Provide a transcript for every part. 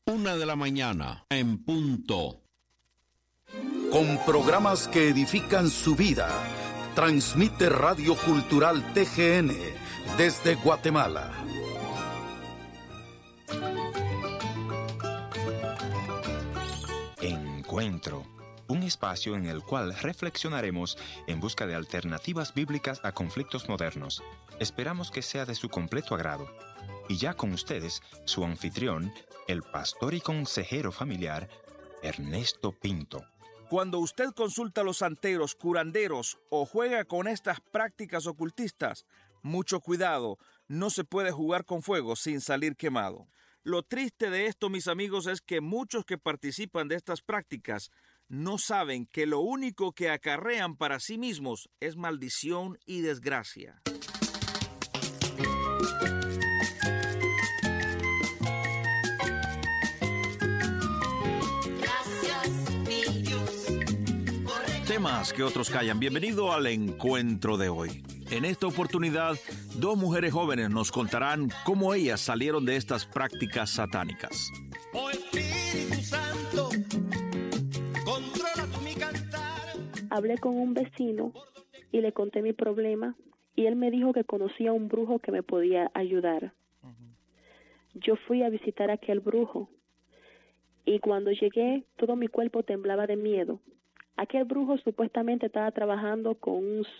1:00 en punto. Con programas que edifican su vida, transmite Radio Cultural TGN desde Guatemala. Encuentro, un espacio en el cual reflexionaremos en busca de alternativas bíblicas a conflictos modernos. Esperamos que sea de su completo agrado. Y ya con ustedes, su anfitrión, el pastor y consejero familiar, Ernesto Pinto. Cuando usted consulta a los santeros, curanderos o juega con estas prácticas ocultistas, mucho cuidado, no se puede jugar con fuego sin salir quemado. Lo triste de esto, mis amigos, es que muchos que participan de estas prácticas no saben que lo único que acarrean para sí mismos es maldición y desgracia. Temas que otros callan. Bienvenido al encuentro de hoy. En esta oportunidad, dos mujeres jóvenes nos contarán cómo ellas salieron de estas prácticas satánicas. Oh Espíritu Santo, controla tu mi cantar. Hablé con un vecino y le conté mi problema y él me dijo que conocía a un brujo que me podía ayudar. Yo fui a visitar a aquel brujo y cuando llegué todo mi cuerpo temblaba de miedo. Aquel brujo supuestamente estaba trabajando con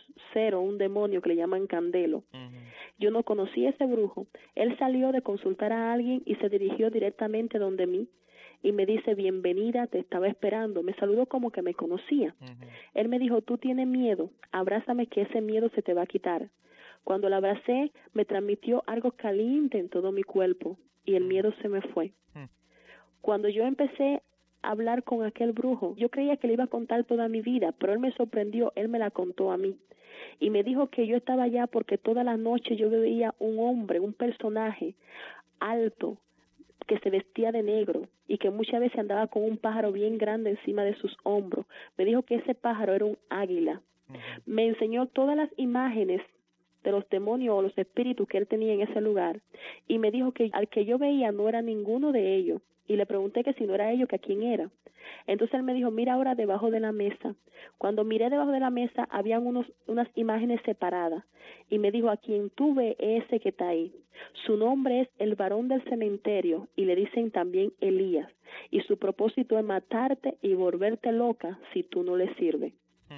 un demonio que le llaman Candelo. Yo no conocí a ese brujo. Él salió de consultar a alguien y se dirigió directamente donde mí y me dice, bienvenida, te estaba esperando. Me saludó como que me conocía. Él me dijo, tú tienes miedo, abrázame que ese miedo se te va a quitar. Cuando la abracé, me transmitió algo caliente en todo mi cuerpo y el miedo se me fue. Cuando yo empecé hablar con aquel brujo, yo creía que le iba a contar toda mi vida, pero él me sorprendió, él me la contó a mí y me dijo que yo estaba allá porque toda la noche yo veía un hombre, un personaje alto que se vestía de negro y que muchas veces andaba con un pájaro bien grande encima de sus hombros. Me dijo que ese pájaro era un águila. Me enseñó todas las imágenes de los demonios o los espíritus que él tenía en ese lugar y me dijo que al que yo veía no era ninguno de ellos. Y le pregunté que si no era ellos, que a quién era. Entonces él me dijo, mira ahora debajo de la mesa. Cuando miré debajo de la mesa, habían unas imágenes separadas. Y me dijo, a quien tú ves ese que está ahí. Su nombre es el varón del cementerio, y le dicen también Elías. Y su propósito es matarte y volverte loca si tú no le sirves.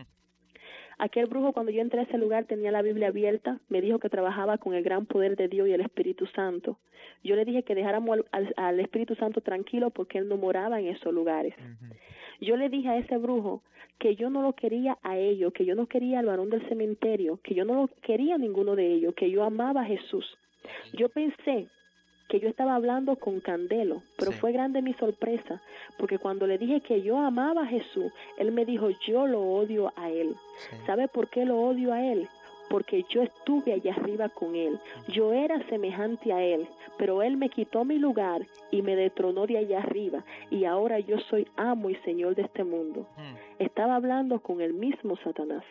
Aquel brujo, cuando yo entré a ese lugar, tenía la Biblia abierta, me dijo que trabajaba con el gran poder de Dios y el Espíritu Santo. Yo le dije que dejáramos al Espíritu Santo tranquilo porque él no moraba en esos lugares. Yo le dije a ese brujo que yo no lo quería a ellos, que yo no quería al varón del cementerio, que yo no lo quería a ninguno de ellos, que yo amaba a Jesús. Yo pensé que yo estaba hablando con Candelo, pero fue grande mi sorpresa, porque cuando le dije que yo amaba a Jesús, él me dijo, yo lo odio a él. ¿Sabe por qué lo odio a él? Porque yo estuve allá arriba con él, yo era semejante a él, pero él me quitó mi lugar y me detronó de allá arriba, y ahora yo soy amo y señor de este mundo. Estaba hablando con el mismo Satanás.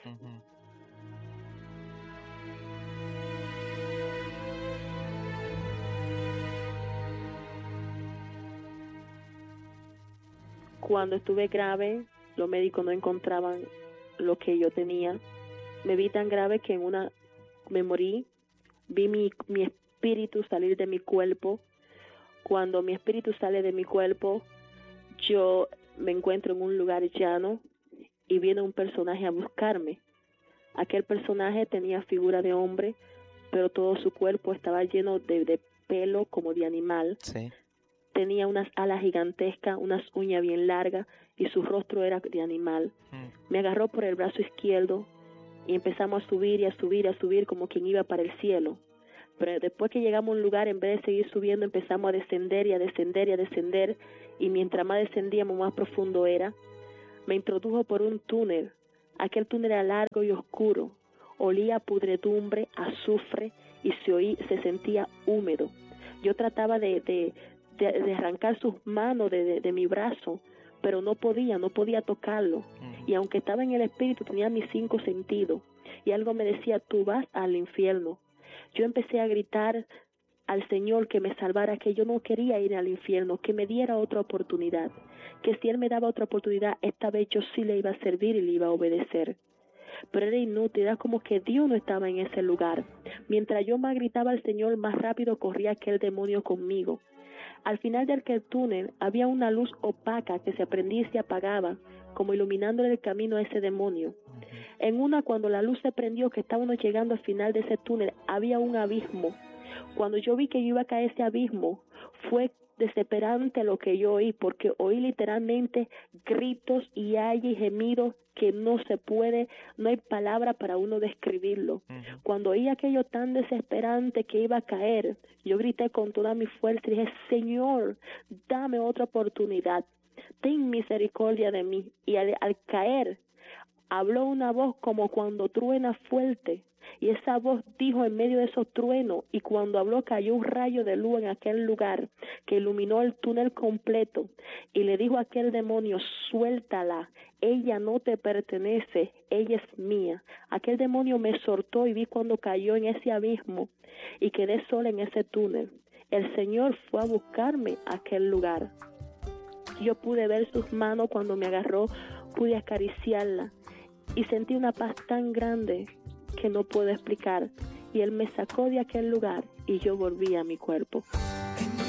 Cuando estuve grave, los médicos no encontraban lo que yo tenía. Me vi tan grave que me morí. Vi mi espíritu salir de mi cuerpo. Cuando mi espíritu sale de mi cuerpo, yo me encuentro en un lugar llano y viene un personaje a buscarme. Aquel personaje tenía figura de hombre, pero todo su cuerpo estaba lleno de pelo como de animal. Tenía unas alas gigantescas, unas uñas bien largas y su rostro era de animal. Me agarró por el brazo izquierdo y empezamos a subir y a subir y a subir como quien iba para el cielo. Pero después que llegamos a un lugar, en vez de seguir subiendo, empezamos a descender y a descender y a descender, y mientras más descendíamos, más profundo era. Me introdujo por un túnel. Aquel túnel era largo y oscuro. Olía a pudredumbre, a azufre y se sentía húmedo. Yo trataba de arrancar sus manos de mi brazo, pero no podía tocarlo. Y aunque estaba en el espíritu, tenía mis 5 sentidos. Y algo me decía, tú vas al infierno. Yo empecé a gritar al Señor que me salvara, que yo no quería ir al infierno, que me diera otra oportunidad, que si Él me daba otra oportunidad, esta vez yo sí le iba a servir y le iba a obedecer. Pero era inútil, era como que Dios no estaba en ese lugar. Mientras yo más gritaba al Señor, más rápido corría aquel demonio conmigo. Al final del túnel había una luz opaca que se prendía y se apagaba, como iluminándole el camino a ese demonio. En una, cuando la luz se prendió, que estábamos llegando al final de ese túnel, había un abismo. Cuando yo vi que yo iba a caer ese abismo, fue desesperante lo que yo oí, porque oí literalmente gritos y ay y gemidos que no se puede, no hay palabra para uno describirlo. Cuando oí aquello tan desesperante que iba a caer, yo grité con toda mi fuerza y dije, Señor, dame otra oportunidad, ten misericordia de mí. Y al caer, habló una voz como cuando truena fuerte, y esa voz dijo en medio de esos truenos, y cuando habló cayó un rayo de luz en aquel lugar que iluminó el túnel completo, y le dijo a aquel demonio, suéltala, ella no te pertenece, ella es mía. Aquel demonio me soltó y vi cuando cayó en ese abismo y quedé sola en ese túnel. El Señor fue a buscarme a aquel lugar. Yo pude ver sus manos cuando me agarró, pude acariciarla y sentí una paz tan grande que no puedo explicar. Y Él me sacó de aquel lugar y yo volví a mi cuerpo.